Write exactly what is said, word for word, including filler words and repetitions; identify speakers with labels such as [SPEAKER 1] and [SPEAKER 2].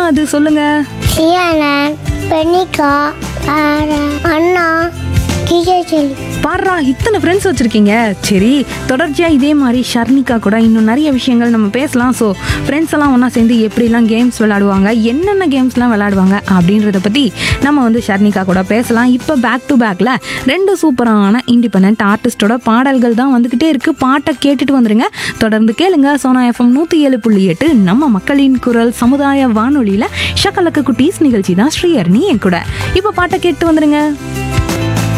[SPEAKER 1] யாரெல்லாம் அது சொல்லுங்க.
[SPEAKER 2] சியானன், பெனிகா, அண்ணா, கிஜேச்சலி.
[SPEAKER 1] பாடுறா, இத்தனை ஃப்ரெண்ட்ஸ் வச்சுருக்கீங்க. சரி, தொடர்ச்சியாக இதே மாதிரி ஷர்னிகா கூட இன்னும் நிறைய விஷயங்கள் நம்ம பேசலாம். ஸோ ஃப்ரெண்ட்ஸ் எல்லாம் ஒன்றா சேர்ந்து எப்படிலாம் கேம்ஸ் விளையாடுவாங்க, என்னென்ன கேம்ஸ்லாம் விளையாடுவாங்க அப்படின்றத பற்றி நம்ம வந்து ஷர்னிகா கூட பேசலாம். இப்போ பேக் டு பேக்கில் ரெண்டு சூப்பரான இண்டிபெண்ட் ஆர்டிஸ்டோட பாடல்கள் தான் வந்துக்கிட்டே இருக்குது. பாட்டை கேட்டுட்டு வந்துடுங்க. தொடர்ந்து கேளுங்க. சோனா எஃப்எம் நூற்றி ஏழு புள்ளி எட்டு நம்ம மக்களின் குரல் சமுதாய வானொலியில் ஷக்கலக்க குட்டீஸ் நிகழ்ச்சி தான் ஸ்ரீஹர்னி என் கூட. இப்போ பாட்டை கேட்டு வந்துடுங்க.